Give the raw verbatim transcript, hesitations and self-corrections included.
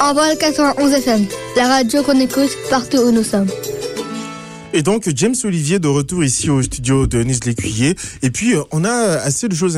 Envol quatre-vingt-onze F M, la radio qu'on écoute partout où nous sommes. Et donc, James Olivier de retour ici au studio de Nice L'Écuyer. Et puis, on a assez de choses